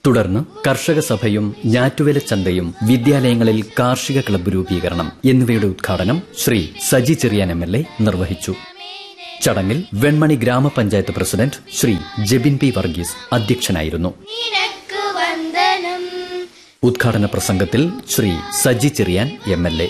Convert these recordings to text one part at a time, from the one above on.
തുടർന്ന് കർഷക സഭയും ഞാറ്റുവേല ചന്തയും വിദ്യാലയങ്ങളിൽ കാർഷിക ക്ലബ്ബ് രൂപീകരണം എന്നിവയുടെ ഉദ്ഘാടനം ശ്രീ സജി ചെറിയാൻ MLA നിർവഹിച്ചു. ചടങ്ങിൽ വെൺമണി ഗ്രാമപഞ്ചായത്ത് പ്രസിഡന്റ് ശ്രീ ജെബിൻ പി വർഗീസ് അധ്യക്ഷനായിരുന്നു. ഉദ്ഘാടന പ്രസംഗത്തിൽ ശ്രീ സജി ചെറിയാൻ MLA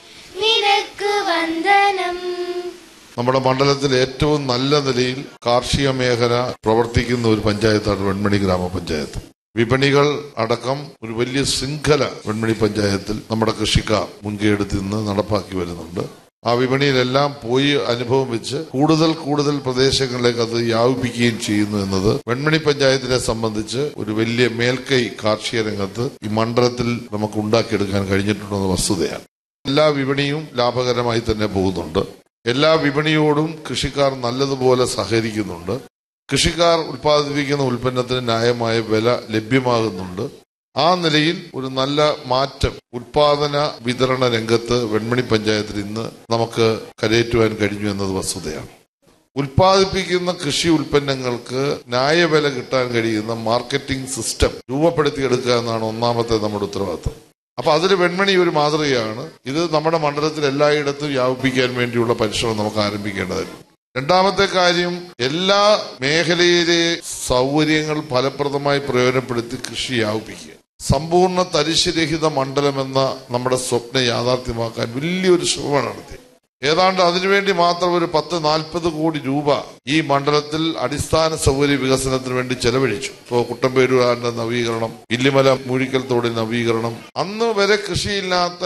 നമ്മുടെ മണ്ഡലത്തിൽ ഏറ്റവും നല്ല നിലയിൽ കാർഷിക മേഖല പ്രവർത്തിക്കുന്ന ഒരു പഞ്ചായത്താണ് വെൺമണി ഗ്രാമപഞ്ചായത്ത്. വിപണികൾ അടക്കം ഒരു വലിയ ശൃംഖല വെൺമണി പഞ്ചായത്തിൽ നമ്മുടെ കൃഷിക്കാർ മുൻകൈയെടുത്ത് ഇന്ന് നടപ്പാക്കി വരുന്നുണ്ട്. ആ വിപണിയിലെല്ലാം പോയി അനുഭവം വെച്ച് കൂടുതൽ പ്രദേശങ്ങളിലേക്ക് അത് വ്യാപിപ്പിക്കുകയും ചെയ്യുന്നു എന്നത് വെൺമണി പഞ്ചായത്തിനെ സംബന്ധിച്ച് ഒരു വലിയ മേൽക്കൈ കാർഷിക രംഗത്ത് ഈ മണ്ഡലത്തിൽ നമുക്ക് ഉണ്ടാക്കിയെടുക്കാൻ കഴിഞ്ഞിട്ടുണ്ടെന്ന വസ്തുതയാണ്. എല്ലാ വിപണിയും ലാഭകരമായി തന്നെ പോകുന്നുണ്ട്. എല്ലാ വിപണിയോടും കൃഷിക്കാർ നല്ലതുപോലെ സഹകരിക്കുന്നുണ്ട്. കൃഷിക്കാർ ഉൽപ്പാദിപ്പിക്കുന്ന ഉൽപ്പന്നത്തിന് ന്യായമായ വില ലഭ്യമാകുന്നുണ്ട്. ആ നിലയിൽ ഒരു നല്ല മാറ്റം ഉൽപാദന വിതരണ രംഗത്ത് വെൺമണി പഞ്ചായത്തിൽ ഇന്ന് നമുക്ക് കരയേറ്റുവാൻ കഴിഞ്ഞു എന്നത് വസ്തുതയാണ്. ഉൽപ്പാദിപ്പിക്കുന്ന കൃഷി ഉൽപ്പന്നങ്ങൾക്ക് ന്യായവില കിട്ടാൻ കഴിയുന്ന മാർക്കറ്റിംഗ് സിസ്റ്റം രൂപപ്പെടുത്തിയെടുക്കുക എന്നാണ് ഒന്നാമത്തെ നമ്മുടെ ഉത്തരവാദിത്വം. അപ്പൊ അതിൽ വെൺമണി ഒരു മാതൃകയാണ്. ഇത് നമ്മുടെ മണ്ഡലത്തിൽ എല്ലായിടത്തും വ്യാപിപ്പിക്കാൻ വേണ്ടിയുള്ള പരിശ്രമം നമുക്ക് ആരംഭിക്കേണ്ടതായിരുന്നു. രണ്ടാമത്തെ കാര്യം, എല്ലാ മേഖലയിലെ സൗകര്യങ്ങൾ ഫലപ്രദമായി പ്രയോജനപ്പെടുത്തി കൃഷി വ്യാപിപ്പിക്കുക. സമ്പൂർണ്ണ തരിശുരഹിത മണ്ഡലം എന്ന നമ്മുടെ സ്വപ്നം യാഥാർത്ഥ്യമാക്കാൻ വലിയൊരു ശ്രമമാണ് നടത്തി. ഏതാണ്ട് അതിനുവേണ്ടി മാത്രം ഒരു 10-40 കോടി രൂപ ഈ മണ്ഡലത്തിൽ അടിസ്ഥാന സൗകര്യ വികസനത്തിന് വേണ്ടി ചെലവഴിച്ചു. ഇപ്പോൾ കുട്ടമ്പേരൂരിന്റെ നവീകരണം, ഇല്ലിമല മൂഴിക്കൽ തോടിൽ നവീകരണം, അന്ന് വരെ കൃഷിയില്ലാത്ത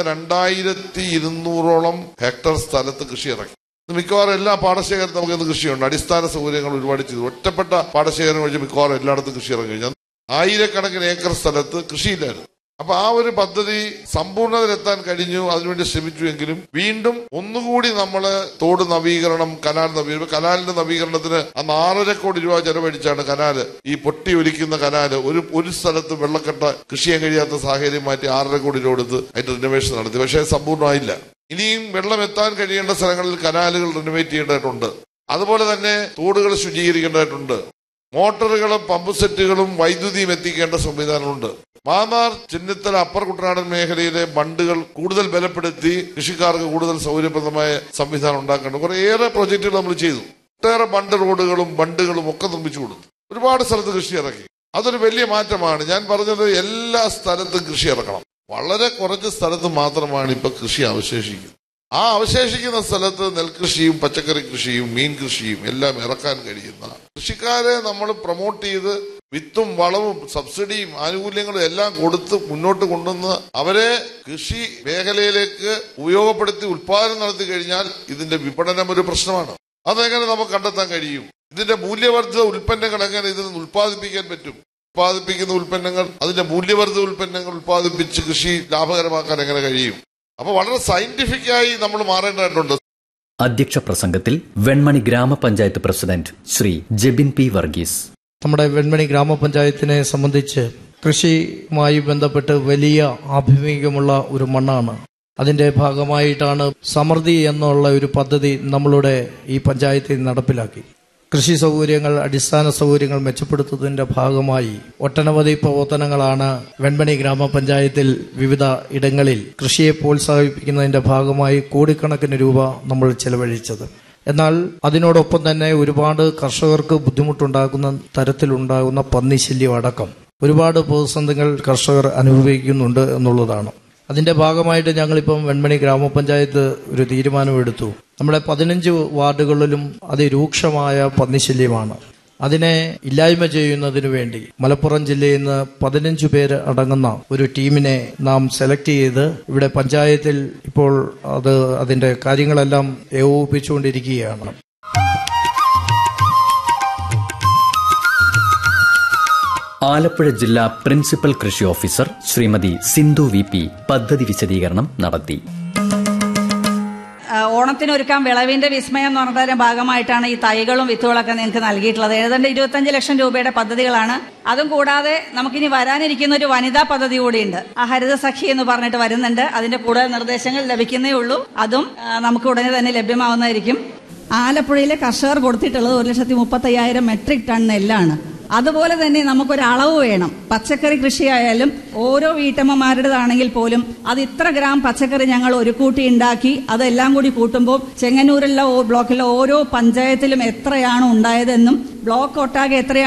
2200ഓളം ഹെക്ടർ സ്ഥലത്ത് കൃഷി ഇറക്കി. മിക്കവാറും എല്ലാ പാടശേഖരത്തും നമുക്ക് ഇന്ന് കൃഷിയുണ്ട്. അടിസ്ഥാന സൗകര്യങ്ങൾ ഒരുപാട് ചെയ്തു. ഒറ്റപ്പെട്ട പാടശേഖരം വെച്ച് മിക്കവാറും എല്ലായിടത്തും കൃഷി ഇറങ്ങി കഴിഞ്ഞാൽ 1000കണക്കിന് ഏക്കർ സ്ഥലത്ത് കൃഷിയില്ലായിരുന്നു. അപ്പൊ ആ ഒരു പദ്ധതി സമ്പൂർണ്ണതയിലെത്താൻ കഴിഞ്ഞു. അതിനുവേണ്ടി ശ്രമിച്ചുവെങ്കിലും വീണ്ടും ഒന്നുകൂടി നമ്മള് തോട് നവീകരണം, കനാലിന്റെ നവീകരണത്തിന് അന്ന് 6.5 കോടി രൂപ ചെലവഴിച്ചാണ് കനാല്, ഈ പൊട്ടി ഒലിക്കുന്ന കനാല് ഒരു സ്ഥലത്ത് വെള്ളക്കെട്ട കൃഷി ചെയ്യാൻ കഴിയാത്ത സാഹചര്യം മാറ്റി 6.5 കോടി രൂപ കൊടുത്ത് അതിന്റെ റിനോവേഷൻ നടത്തി. പക്ഷേ സമ്പൂർണ്ണമായില്ല. ഇനിയും വെള്ളം എത്താൻ കഴിയേണ്ട സ്ഥലങ്ങളിൽ കനാലുകൾ റിനോവേറ്റ് ചെയ്യേണ്ടതായിട്ടുണ്ട്. അതുപോലെ തന്നെ തോടുകൾ ശുചീകരിക്കേണ്ടതായിട്ടുണ്ട്. മോട്ടോറുകളും പമ്പ് സെറ്റുകളും വൈദ്യുതിയും എത്തിക്കേണ്ട സംവിധാനമുണ്ട്. മാന്നാർ, ചെന്നിത്തല, അപ്പർ കുട്ടനാടൻ മേഖലയിലെ ബണ്ടുകൾ കൂടുതൽ ബലപ്പെടുത്തി കൃഷിക്കാർക്ക് കൂടുതൽ സൗകര്യപ്രദമായ സംവിധാനം ഉണ്ടാക്കേണ്ട കുറേയേറെ പ്രോജക്റ്റുകൾ നമ്മൾ ചെയ്തു. ഒട്ടേറെ ബണ്ട് റോഡുകളും ബണ്ടുകളും ഒക്കെ നിർമ്മിച്ചു കൊടുത്തു. ഒരുപാട് സ്ഥലത്ത് കൃഷി ഇറക്കി. അതൊരു വലിയ മാറ്റമാണ്. ഞാൻ പറഞ്ഞത് എല്ലാ സ്ഥലത്തും കൃഷി ഇറക്കണം. വളരെ കുറച്ച് സ്ഥലത്ത് മാത്രമാണ് ഇപ്പൊ കൃഷി അവശേഷിക്കുന്നത്. ആ അവശേഷിക്കുന്ന സ്ഥലത്ത് നെൽകൃഷിയും പച്ചക്കറി കൃഷിയും മീൻ കൃഷിയും എല്ലാം ഇറക്കാൻ കഴിയുന്ന കൃഷിക്കാരെ നമ്മൾ പ്രൊമോട്ട് ചെയ്ത് വിത്തും വളവും സബ്സിഡിയും ആനുകൂല്യങ്ങളും എല്ലാം കൊടുത്ത് മുന്നോട്ട് കൊണ്ടുവന്ന് അവരെ കൃഷി മേഖലയിലേക്ക് ഉപയോഗപ്പെടുത്തി ഉൽപാദനം നടത്തി കഴിഞ്ഞാൽ ഇതിന്റെ വിപണനം ഒരു പ്രശ്നമാണ്. അതെങ്ങനെ നമുക്ക് കണ്ടെത്താൻ കഴിയും? ഇതിന്റെ മൂല്യവർദ്ധിത ഉൽപ്പന്നങ്ങൾ എങ്ങനെ ഇതിൽ നിന്ന് ഉൽപ്പാദിപ്പിക്കാൻ പറ്റും? ഉൽപ്പാദിപ്പിക്കുന്ന ഉൽപ്പന്നങ്ങൾ, അതിന്റെ മൂല്യവർദ്ധിത ഉൽപ്പന്നങ്ങൾ ഉൽപ്പാദിപ്പിച്ച് കൃഷി ലാഭകരമാക്കാൻ എങ്ങനെ കഴിയും? അപ്പൊ വളരെ സയന്റിഫിക്കായി നമ്മൾ മാറേണ്ടതായിട്ടുണ്ട്. അധ്യക്ഷ പ്രസംഗത്തിൽ വെൺമണി ഗ്രാമപഞ്ചായത്ത് പ്രസിഡന്റ് ശ്രീ ജെബിൻ പി വർഗീസ്. നമ്മുടെ വെൺമണി ഗ്രാമപഞ്ചായത്തിനെ സംബന്ധിച്ച് കൃഷിയുമായി ബന്ധപ്പെട്ട് വലിയ ആഭിമുഖ്യമുള്ള ഒരു മണ്ണാണ്. അതിന്റെ ഭാഗമായിട്ടാണ് സമൃദ്ധി എന്നുള്ള ഒരു പദ്ധതി നമ്മളുടെ ഈ പഞ്ചായത്തിൽ നടപ്പിലാക്കി. കൃഷി സൗകര്യങ്ങൾ, അടിസ്ഥാന സൗകര്യങ്ങൾ മെച്ചപ്പെടുത്തുന്നതിന്റെ ഭാഗമായി ഒട്ടനവധി പ്രവർത്തനങ്ങളാണ് വെൺമണി ഗ്രാമപഞ്ചായത്തിൽ വിവിധ ഇടങ്ങളിൽ കൃഷിയെ പ്രോത്സാഹിപ്പിക്കുന്നതിന്റെ ഭാഗമായി കോടിക്കണക്കിന് രൂപ നമ്മൾ ചെലവഴിച്ചത്. എന്നാൽ അതിനോടൊപ്പം തന്നെ ഒരുപാട് കർഷകർക്ക് ബുദ്ധിമുട്ടുണ്ടാക്കുന്ന തരത്തിലുണ്ടാകുന്ന പന്നിശല്യം അടക്കം ഒരുപാട് പ്രതിസന്ധികൾ കർഷകർ അനുഭവിക്കുന്നുണ്ട് എന്നുള്ളതാണ്. അതിന്റെ ഭാഗമായിട്ട് ഞങ്ങളിപ്പം വെൺമണി ഗ്രാമപഞ്ചായത്ത് ഒരു തീരുമാനമെടുത്തു. നമ്മുടെ 15 വാർഡുകളിലും അതിരൂക്ഷമായ പന്നിശല്യമാണ്. അതിനെ ഇല്ലായ്മ ചെയ്യുന്നതിനു വേണ്ടി മലപ്പുറം ജില്ലയിൽ നിന്ന് 15 പേര് അടങ്ങുന്ന ഒരു ടീമിനെ നാം സെലക്ട് ചെയ്ത് ഇവിടെ പഞ്ചായത്തിൽ ഇപ്പോൾ അതിന്റെ കാര്യങ്ങളെല്ലാം ഏകോപിപ്പിച്ചുകൊണ്ടിരിക്കുകയാണ്. ആലപ്പുഴ ജില്ലാ പ്രിൻസിപ്പൽ കൃഷി ഓഫീസർ ശ്രീമതി സിന്ധു VP പദ്ധതി വിശദീകരണം നടത്തി. ഓണത്തിനൊരുക്കാൻ വിളവിന്റെ വിസ്മയം എന്ന് പറഞ്ഞതിന്റെ ഭാഗമായിട്ടാണ് ഈ തൈകളും വിത്തുകളൊക്കെ നിങ്ങൾക്ക് നൽകിയിട്ടുള്ളത്. ഏതാണ്ട് 25 ലക്ഷം രൂപയുടെ പദ്ധതികളാണ്. അതും കൂടാതെ നമുക്കിനി വരാനിരിക്കുന്ന ഒരു വനിതാ പദ്ധതി കൂടിയുണ്ട്. ആ ഹരിത സഖി എന്ന് പറഞ്ഞിട്ട് വരുന്നുണ്ട്. അതിന്റെ കൂടുതൽ നിർദ്ദേശങ്ങൾ ലഭിക്കുന്നേ ഉള്ളൂ. അതും നമുക്ക് ഉടനെ തന്നെ ലഭ്യമാവുന്നതായിരിക്കും. ആലപ്പുഴയിലെ കർഷകർ കൊടുത്തിട്ടുള്ളത് 1,35,000 മെട്രിക് ടൺ നെല്ലാണ്. അതുപോലെ തന്നെ നമുക്കൊരളവ് വേണം. പച്ചക്കറി കൃഷിയായാലും ഓരോ വീട്ടമ്മമാരുടേതാണെങ്കിൽ പോലും അത് ഇത്ര ഗ്രാം പച്ചക്കറി ഞങ്ങൾ ഒരു കൂട്ടി ഉണ്ടാക്കി അതെല്ലാം കൂടി കൂട്ടുമ്പോൾ ചെങ്ങന്നൂരിലെ ബ്ലോക്കിലെ ഓരോ പഞ്ചായത്തിലും എത്രയാണ് ഉണ്ടായതെന്നും ബ്ലോക്ക് ഒട്ടാകെ എത്രയാണ്